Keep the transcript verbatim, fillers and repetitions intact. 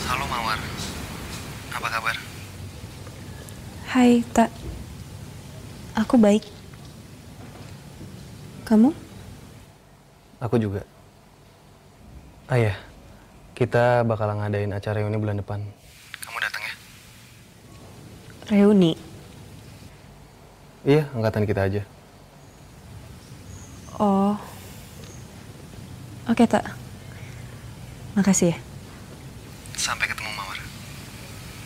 Halo Mawar, apa kabar? Hai, Tak. Aku baik. Kamu? Aku juga. Ah ya, kita bakal ngadain acara reuni bulan depan. Kamu datang ya? Reuni. Iya, angkatan kita aja. Oh, oke, Tak. Makasih ya.